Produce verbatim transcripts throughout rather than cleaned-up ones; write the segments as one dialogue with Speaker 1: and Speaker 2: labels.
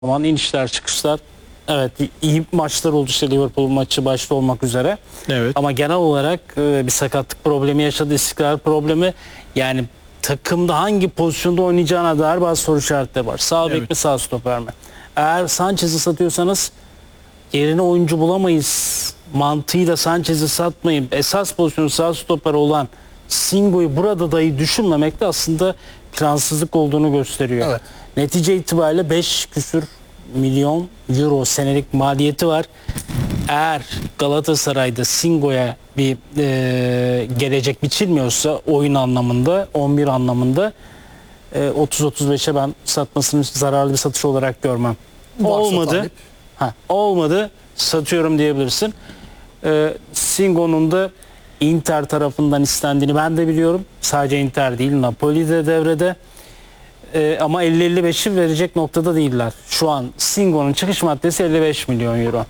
Speaker 1: zaman inişler çıkışlar, evet, iyi maçlar oldu, işte Liverpool maçı başta olmak üzere.
Speaker 2: Evet.
Speaker 1: Ama genel olarak e, bir sakatlık problemi yaşadı, istikrar problemi. Yani takımda hangi pozisyonda oynayacağına dair bazı soru işaretleri var. Sağ bek
Speaker 2: Evet.
Speaker 1: mi, sağ stoper mi? Eğer Sanchez'i satıyorsanız yerine oyuncu bulamayız mantığıyla Sanchez'i satmayıp esas pozisyonu sağ stoper olan Singo'yu burada dahi düşünmemek de aslında plansızlık olduğunu gösteriyor.
Speaker 3: Evet.
Speaker 1: Netice itibariyle beş küsür milyon euro senelik maliyeti var. Eğer Galatasaray'da Singo'ya bir e, gelecek biçilmiyorsa oyun anlamında, on bir anlamında e, otuz otuz beşe ben satmasını zararlı bir satış olarak görmem.
Speaker 3: Varsa
Speaker 1: Olmadı.
Speaker 3: talep.
Speaker 1: Ha, olmadı, satıyorum diyebilirsin. E, Singo'nun da Inter tarafından istendiğini ben de biliyorum. Sadece Inter değil, Napoli de devrede. Ee, ama elli elli beşi verecek noktada değiller. Şu an Singo'nun çıkış maddesi elli beş milyon euro.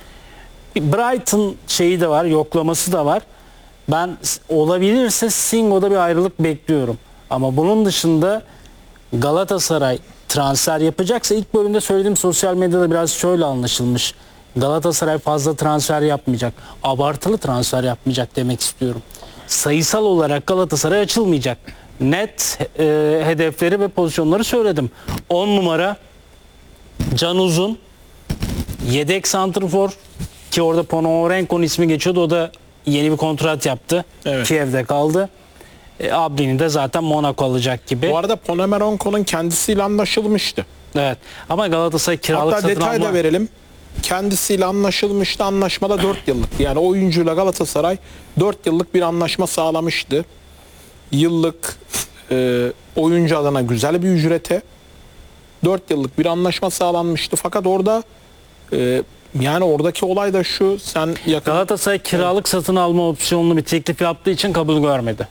Speaker 1: Brighton şeyi de var, yoklaması da var. Ben olabilirse Singo'da bir ayrılık bekliyorum. Ama bunun dışında Galatasaray transfer yapacaksa, ilk bölümde söylediğim sosyal medyada biraz şöyle anlaşılmış. Galatasaray fazla transfer yapmayacak, abartılı transfer yapmayacak demek istiyorum. Sayısal olarak Galatasaray açılmayacak. Net e, hedefleri ve pozisyonları söyledim. on numara Can Uzun, yedek santrfor, ki orada Ponomarenko'nun ismi geçiyordu, o da yeni bir kontrat yaptı.
Speaker 2: Evet.
Speaker 1: Kiev'de kaldı. E, Abri'ni de zaten Monaco alacak gibi.
Speaker 2: Bu arada Ponomarenko'nun kendisiyle anlaşılmıştı.
Speaker 1: Evet. Ama Galatasaray kiralık
Speaker 2: Hatta
Speaker 1: satın
Speaker 2: detay
Speaker 1: alma...
Speaker 2: da verelim. Kendisiyle anlaşılmıştı. Anlaşmada dört yıllık. Yani oyuncuyla Galatasaray dört yıllık bir anlaşma sağlamıştı. Yıllık e, oyuncu adına güzel bir ücrete dört yıllık bir anlaşma sağlanmıştı. Fakat orada e, yani oradaki olay da şu: sen yakın
Speaker 1: Galatasaray kiralık satın alma opsiyonlu bir teklif yaptığı için kabul görmedi.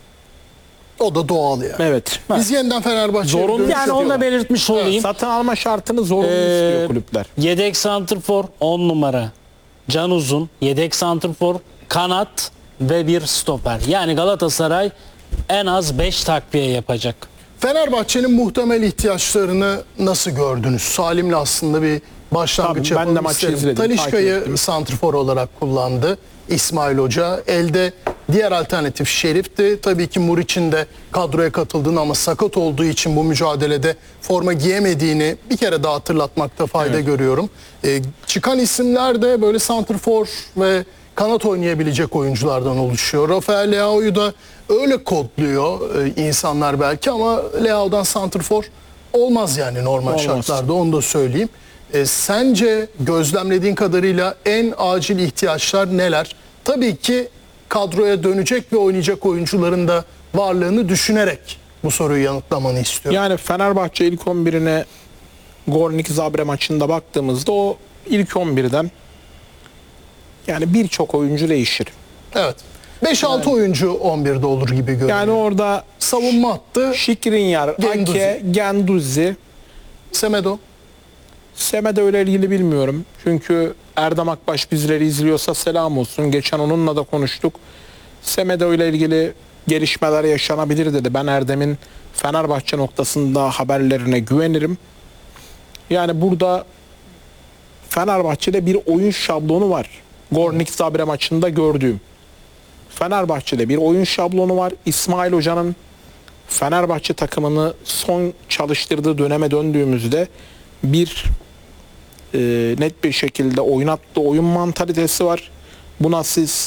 Speaker 3: O da doğal yani.
Speaker 2: evet.
Speaker 3: Biz yeniden Fenerbahçe'ye
Speaker 2: Zorunlu
Speaker 3: dönüş
Speaker 1: Yani onu da
Speaker 3: yapıyorlar.
Speaker 1: belirtmiş olayım.
Speaker 2: satın alma şartını zorunlu
Speaker 1: Ee,
Speaker 2: istiyor kulüpler.
Speaker 1: Yedek santrfor on numara Can Uzun, yedek santrfor, kanat ve bir stoper. Yani Galatasaray en az beş takviye yapacak.
Speaker 3: Fenerbahçe'nin muhtemel ihtiyaçlarını nasıl gördünüz? Salim'le aslında bir başlangıç
Speaker 2: Tabii, ben de
Speaker 3: yapalım
Speaker 2: maçı
Speaker 3: isterim.
Speaker 2: izledim, takip
Speaker 3: Talisca'yı
Speaker 2: ettim.
Speaker 3: santrfor olarak kullandı İsmail Hoca. Elde diğer alternatif Şerif'ti. Tabii ki Muriç'in de kadroya katıldığını ama sakat olduğu için bu mücadelede forma giyemediğini bir kere daha hatırlatmakta fayda
Speaker 2: Evet.
Speaker 3: görüyorum. Ee, çıkan isimler de böyle santrfor ve kanat oynayabilecek oyunculardan oluşuyor. Rafael Leao'yu da öyle kodluyor e, insanlar belki ama Leao'dan santrfor olmaz yani normal
Speaker 2: Olmaz.
Speaker 3: şartlarda, onu da söyleyeyim. E, sence gözlemlediğin kadarıyla en acil ihtiyaçlar neler? Tabii ki kadroya dönecek ve oynayacak oyuncuların da varlığını düşünerek bu soruyu yanıtlamanı istiyorum.
Speaker 2: Yani Fenerbahçe ilk on birine Gornik Zabre maçında baktığımızda o ilk on birden yani birçok oyuncu değişir.
Speaker 3: Evet. beş altı oyuncu on birde olur gibi görünüyor.
Speaker 2: Yani orada
Speaker 3: savunma hattı
Speaker 2: Şikrinyar,
Speaker 3: Genduzi.
Speaker 2: Ake, Genduzi,
Speaker 3: Semedo.
Speaker 2: Semedo ile ilgili bilmiyorum. Çünkü Erdem Akbaş bizleri izliyorsa selam olsun. Geçen onunla da konuştuk. Semedo ile ilgili gelişmeler yaşanabilir dedi. Ben Erdem'in Fenerbahçe noktasında haberlerine güvenirim. Yani burada Fenerbahçe'de bir oyun şablonu var. Gornik Zabre maçında gördüğüm. Fenerbahçe'de bir oyun şablonu var. İsmail Hoca'nın Fenerbahçe takımını son çalıştırdığı döneme döndüğümüzde bir e, net bir şekilde oynattığı oyun mantalitesi var. Buna siz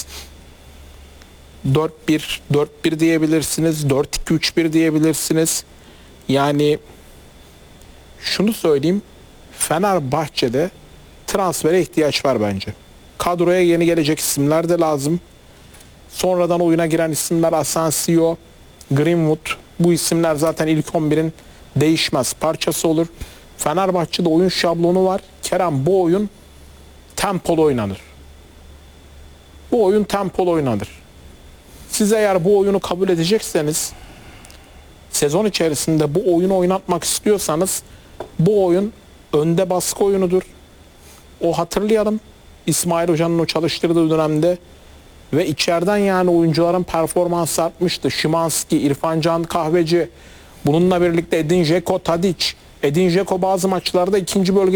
Speaker 2: dört bir dört bir diyebilirsiniz, dört iki üç bir diyebilirsiniz. Yani şunu söyleyeyim, Fenerbahçe'de transfere ihtiyaç var bence. Kadroya yeni gelecek isimler de lazım. Sonradan oyuna giren isimler Asensio, Greenwood, bu isimler zaten ilk on birin değişmez parçası olur. Fenerbahçe'de oyun şablonu var. Kerem, bu oyun tempolu oynanır. Bu oyun tempolu oynanır. Siz eğer bu oyunu kabul edecekseniz, sezon içerisinde bu oyunu oynatmak istiyorsanız, bu oyun önde baskı oyunudur. O, hatırlayalım, İsmail Hoca'nın o çalıştırdığı dönemde ve içeriden yani oyuncuların performansı artmıştı. Şimanski, İrfan Can Kahveci, bununla birlikte Edin Dzeko, Tadic, Edin Dzeko bazı maçlarda ikinci bölge